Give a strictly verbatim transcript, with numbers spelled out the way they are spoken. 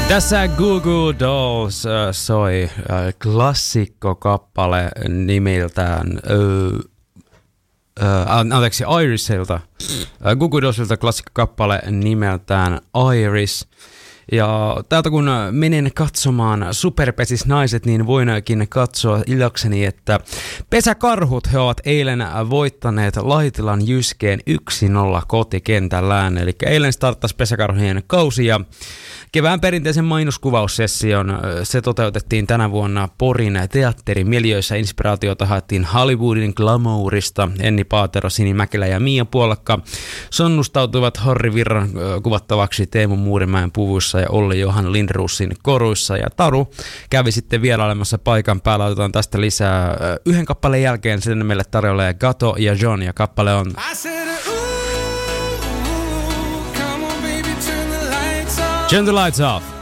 Tässä Goo Goo Dolls äh, soi äh, klassikkokappale nimeltään äh, äh, anteeksi Irisilta. Äh, Goo Goo Dollsilta klassikkokappale nimeltään Iris. Ja täältä kun menen katsomaan Superpesis-naiset, niin voinkin katsoa ilokseni, että pesäkarhut he ovat eilen voittaneet Laitilan Jyskeen yksi nolla kotikentällään. Eli eilen starttasi pesäkarhujen kausi ja kevään perinteisen mainoskuvaussession se toteutettiin tänä vuonna Porin teatterimiljöissä. Inspiraatiota haettiin Hollywoodin glamourista. Enni Paatero, Sini Mäkelä ja Mia Puolakka sonnustautuivat Harri Virran kuvattavaksi Teemu Muurimäen puvuissa ja Olli Johan Lindruusin koruissa. Ja Taru kävi sitten vierailemassa paikan päällä. Otetaan tästä lisää yhden kappaleen jälkeen. Sen meille tarjoilee Gato ja John ja kappale on Turn the Lights Off.